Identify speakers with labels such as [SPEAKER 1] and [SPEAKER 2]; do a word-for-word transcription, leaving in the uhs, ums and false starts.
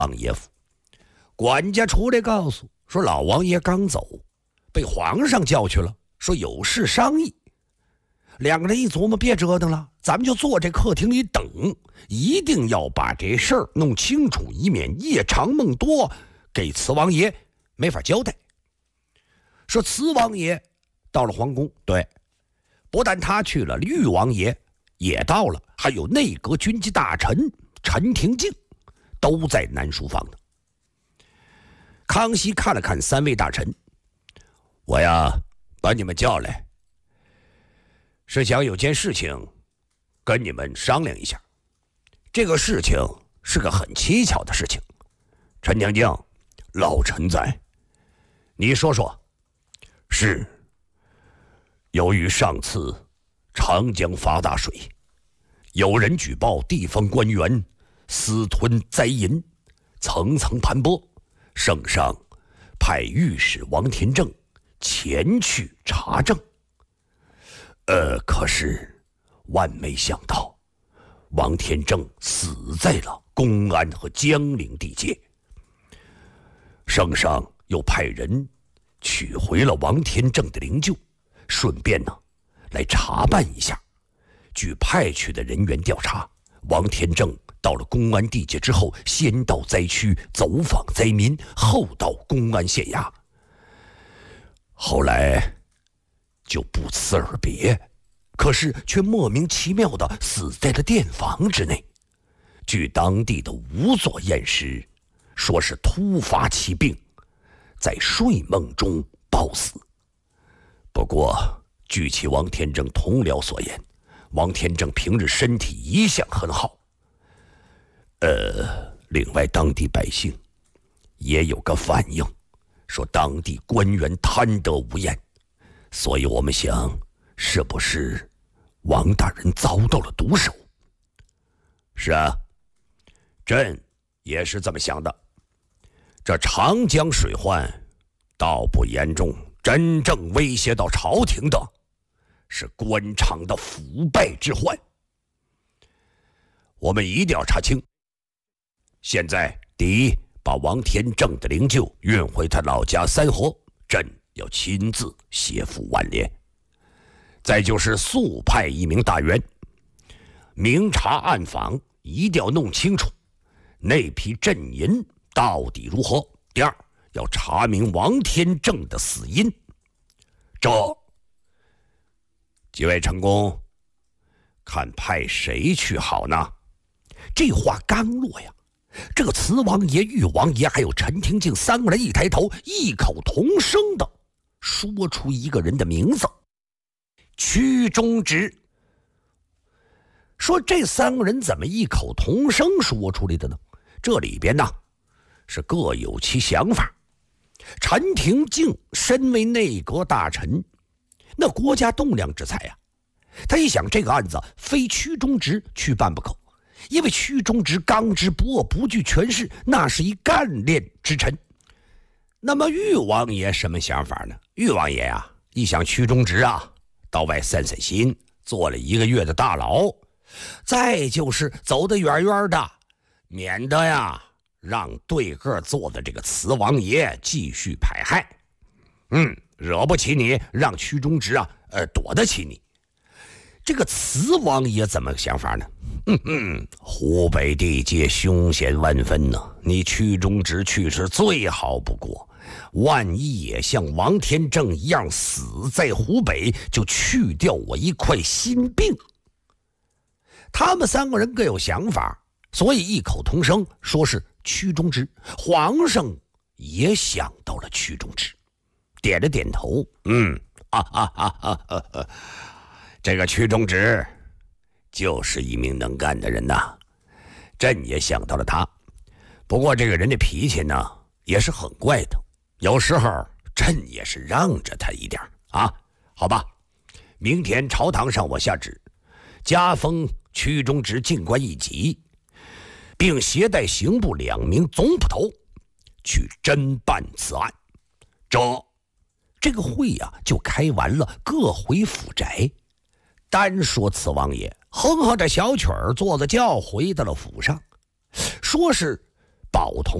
[SPEAKER 1] 王爷府。管家出来告诉说，老王爷刚走，被皇上叫去了，说有事商议。两个人一琢磨，别折腾了，咱们就坐这客厅里等，一定要把这事儿弄清楚，以免夜长梦多，给慈王爷没法交代。说慈王爷到了皇宫，对，不但他去了，裕王爷也到了，还有内阁军机大臣陈廷敬都在南书房呢。康熙看了看三位大臣，我呀把你们叫来，是想有件事情跟你们商量一下。这个事情是个很蹊跷的事情。陈廷敬，老臣在，你说说。是，由于上次长江发大水，有人举报地方官员私吞灾银，层层盘剥，圣上派御史王天正前去查证。呃，可是万没想到，王天正死在了公安和江陵地界。圣上又派人取回了王天正的灵柩，顺便呢来查办一下。据派去的人员调查，王天正到了公安地界之后，先到灾区走访灾民，后到公安县衙，后来就不辞而别，可是却莫名其妙地死在了殿房之内。据当地的仵作验尸，说是突发奇病，在睡梦中暴死。不过据其王天正同僚所言，王天正平日身体一向很好。呃，另外当地百姓也有个反映，说当地官员贪得无厌，所以我们想，是不是王大人遭到了毒手？是啊，朕也是这么想的。这长江水患倒不严重，真正威胁到朝廷的是官场的腐败之患。我们一定要查清。现在第一，把王天正的灵柩运回他老家三河，朕要亲自谢负挽联。再就是速派一名大员，明察暗访，一定要弄清楚那批镇银到底如何。第二，要查明王天正的死因。这几位臣工，看派谁去好呢？这话刚落呀，这个慈王爷、裕王爷还有陈廷敬三个人一抬头，异口同声的说出一个人的名字：屈中直。说这三个人怎么异口同声说出来的呢？这里边呢是各有其想法。陈廷敬身为内阁大臣，那国家栋梁之才呀、啊，他一想这个案子非屈中直去办不可，因为屈中直刚直不阿，不惧权势，那是一干练之臣。那么裕王爷什么想法呢？裕王爷啊，一想屈中直啊到外散散心，坐了一个月的大牢，再就是走得远远的，免得呀让对个坐的这个慈王爷继续排害。嗯，惹不起你，让屈中直啊呃躲得起你。这个慈王爷怎么想法呢？嗯嗯，湖北地界凶险万分呢，你屈中直去是最好不过，万一也像王天正一样死在湖北，就去掉我一块心病。他们三个人各有想法，所以异口同声说是屈中直。皇上也想到了屈中直，点了点头，嗯啊啊啊啊啊啊，这个屈中直就是一名能干的人呐，朕也想到了他。不过这个人的脾气呢也是很怪的，有时候朕也是让着他一点啊。好吧，明天朝堂上我下旨，加封屈中直进官一级，并携带刑部两名总捕头去侦办此案。这这个会呀、啊、就开完了，各回府宅。单说慈王爷哼哼着小曲儿，坐着轿回到了府上，说是宝同